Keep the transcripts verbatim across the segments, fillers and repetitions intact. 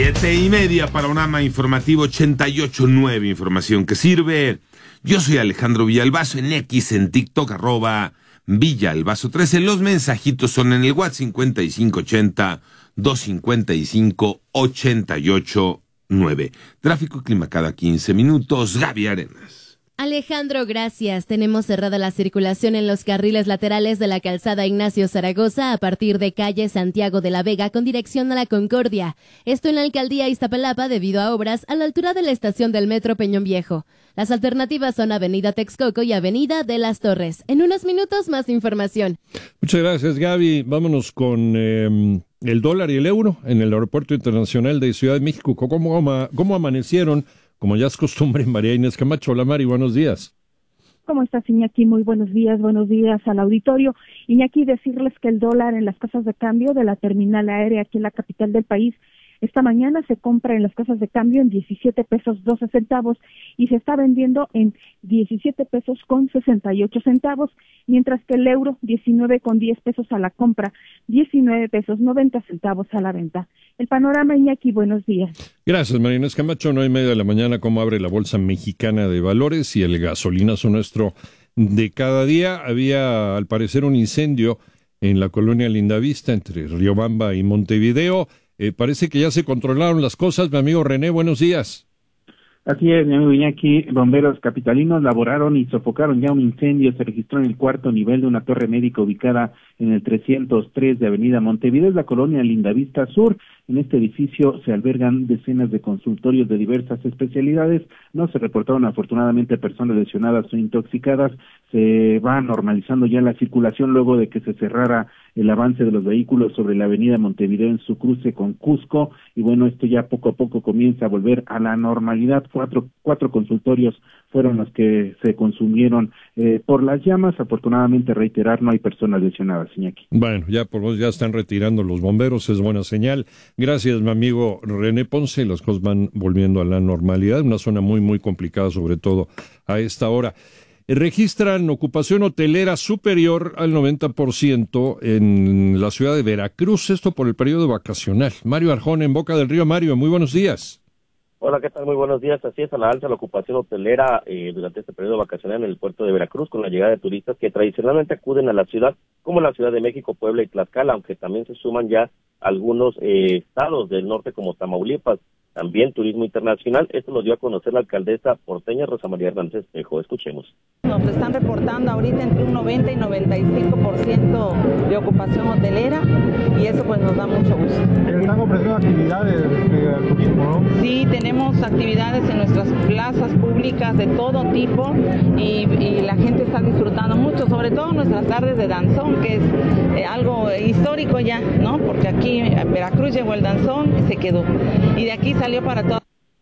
Siete y media, Panorama Informativo ochenta y ocho punto nueve, información que sirve. Yo soy Alejandro Villalbazo, en X, en TikTok, arroba Villalbazo trece. Los mensajitos son en el WhatsApp cincuenta y cinco ochenta, doscientos cincuenta y cinco, ochenta y ocho nueve. Tráfico y clima cada quince minutos. Gaby Arenas. Alejandro, gracias. Tenemos cerrada la circulación en los carriles laterales de la calzada Ignacio Zaragoza a partir de calle Santiago de la Vega con dirección a la Concordia. Esto en la alcaldía Iztapalapa debido a obras a la altura de la estación del metro Peñón Viejo. Las alternativas son avenida Texcoco y avenida de las Torres. En unos minutos más información. Muchas gracias, Gaby. Vámonos con eh, el dólar y el euro en el Aeropuerto Internacional de Ciudad de México. ¿Cómo, cómo amanecieron? Como ya es costumbre, María Inés Camacho. Hola, Mari, buenos días. ¿Cómo estás, Iñaki? Muy buenos días, buenos días al auditorio. Iñaki, decirles que el dólar en las casas de cambio de la terminal aérea aquí en la capital del país esta mañana se compra en las casas de cambio en diecisiete pesos doce centavos y se está vendiendo en diecisiete pesos con sesenta y ocho centavos, mientras que el euro diecinueve con diez pesos a la compra, diecinueve pesos noventa centavos a la venta. El panorama, Iñaki, buenos días. Gracias, María Inés Camacho. nueve y media de la mañana, cómo abre la Bolsa Mexicana de Valores y el gasolinazo nuestro de cada día. Había, al parecer, un incendio en la colonia Lindavista entre Riobamba y Montevideo. Eh, parece que ya se controlaron las cosas. Mi amigo René, buenos días. Así es, mi amigo Iñaki. Bomberos capitalinos laboraron y sofocaron ya un incendio. Se registró en el cuarto nivel de una torre médica ubicada en el trescientos tres de Avenida Montevideo, es la colonia Lindavista Sur. En este edificio se albergan decenas de consultorios de diversas especialidades. No se reportaron afortunadamente personas lesionadas o intoxicadas. Se va normalizando ya la circulación luego de que se cerrara el avance de los vehículos sobre la avenida Montevideo en su cruce con Cusco. Y bueno, esto ya poco a poco comienza a volver a la normalidad. Cuatro, cuatro consultorios fueron los que se consumieron eh, por las llamas. Afortunadamente, reiterar, no hay personas lesionadas, Iñaki. Bueno, ya por vos ya están retirando los bomberos, es buena señal. Gracias, mi amigo René Ponce. Las cosas van volviendo a la normalidad. Una zona muy, muy complicada, sobre todo a esta hora. Registran ocupación hotelera superior al noventa por ciento en la ciudad de Veracruz, esto por el periodo vacacional. Mario Arjona, en Boca del Río. Mario, muy buenos días. Hola, ¿qué tal? Muy buenos días. Así es, a la alza la ocupación hotelera eh, durante este periodo vacacional en el puerto de Veracruz, con la llegada de turistas que tradicionalmente acuden a la ciudad, como la Ciudad de México, Puebla y Tlaxcala, aunque también se suman ya algunos eh, estados del norte como Tamaulipas. También turismo internacional. Esto lo dio a conocer la alcaldesa porteña Rosa María Hernández Espejo. Escuchemos. Nos están reportando ahorita entre un noventa y noventa y cinco por ciento de ocupación hotelera y eso pues nos da mucho gusto. ¿Están ofreciendo actividades de turismo, no? Sí, tenemos actividades en nuestras plazas públicas de todo tipo y, y la gente está disfrutando mucho, sobre todo nuestras tardes de danzón, que es eh, algo histórico ya, ¿no? Porque aquí en Veracruz llegó el danzón y se quedó. Y de aquí salió para todo.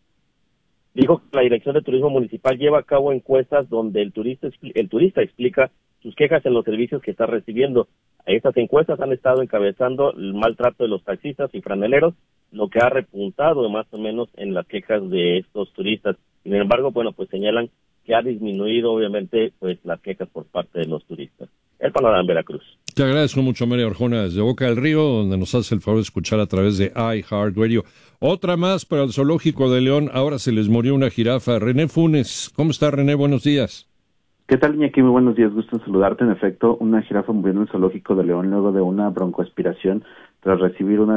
Dijo que la Dirección de Turismo Municipal lleva a cabo encuestas donde el turista el turista explica sus quejas en los servicios que está recibiendo. Estas encuestas han estado encabezando el maltrato de los taxistas y franeleros, lo que ha repuntado más o menos en las quejas de estos turistas. Sin embargo, bueno, pues señalan que ha disminuido obviamente pues las quejas por parte de los turistas. El panorama en Veracruz. Te agradezco mucho, María Arjona, desde Boca del Río, donde nos hace el favor de escuchar a través de iHeartRadio. Otra más para el Zoológico de León. Ahora se les murió una jirafa. René Funes. ¿Cómo está, René? Buenos días. ¿Qué tal, Iñaki? Muy buenos días. Gusto en saludarte. En efecto, una jirafa murió en el Zoológico de León luego de una broncoaspiración tras recibir una